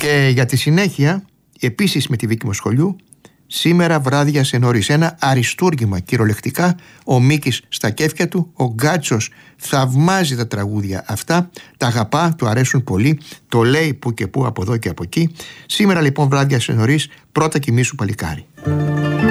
Και για τη συνέχεια, επίσης με τη Βίκη Μοσχολιού, σήμερα βράδιασε νωρίς ένα αριστούργημα κυριολεκτικά. Ο Μίκης στα κέφια του, ο Γκάτσος θαυμάζει τα τραγούδια αυτά, τα αγαπά, του αρέσουν πολύ, το λέει που και που από εδώ και από εκεί. Σήμερα λοιπόν βράδιασε νωρίς, πρώτα κοιμήσου παλικάρι.